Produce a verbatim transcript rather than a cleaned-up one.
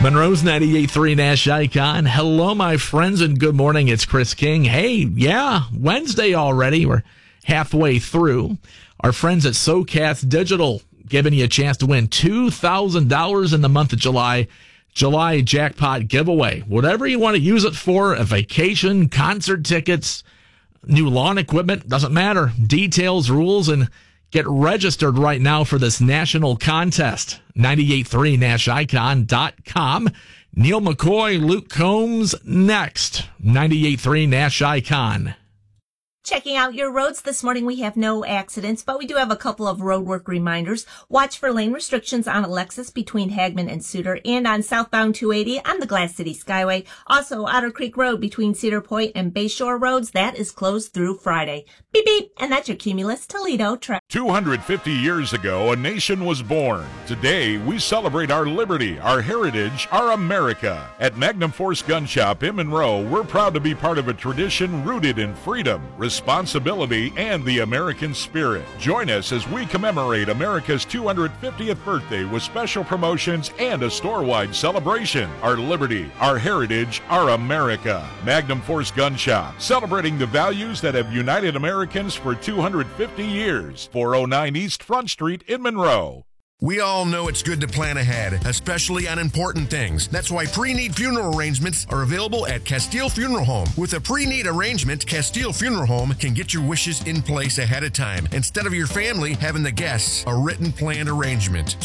Monroe's ninety-eight point three Nash Icon. Hello, my friends, and good morning. It's Chris King. Hey, yeah, Wednesday already. We're halfway through. Our friends at SoCath Digital giving you a chance to win two thousand dollars in the month of July. July jackpot giveaway. Whatever you want to use it for, a vacation, concert tickets, new lawn equipment, doesn't matter. Details, rules, and get registered right now for this national contest. ninety-eight point three nash icon dot com. Neil McCoy, Luke Combs, next. ninety-eight point three Nash Icon. Checking out your roads this morning, we have no accidents, but we do have a couple of roadwork reminders. Watch for lane restrictions on Alexis between Hagman and Suter, and on southbound two eighty on the Glass City Skyway. Also, Otter Creek Road between Cedar Point and Bayshore Roads, that is closed through Friday. Beep beep, and that's your Cumulus Toledo traffic. two hundred fifty years ago, a nation was born. Today, we celebrate our liberty, our heritage, our America. At Magnum Force Gun Shop in Monroe, we're proud to be part of a tradition rooted in freedom, responsibility, and the American spirit. Join us as we commemorate America's two hundred fiftieth birthday with special promotions and a store-wide celebration. Our liberty, our heritage, our America. Magnum Force Gun Shop, celebrating the values that have united Americans for two hundred fifty years. four oh nine East Front Street in Monroe. We all know it's good to plan ahead, especially on important things. That's why pre-need funeral arrangements are available at Castile Funeral Home. With a pre-need arrangement, Castile Funeral Home can get your wishes in place ahead of time, instead of your family having the guests a written planned arrangement.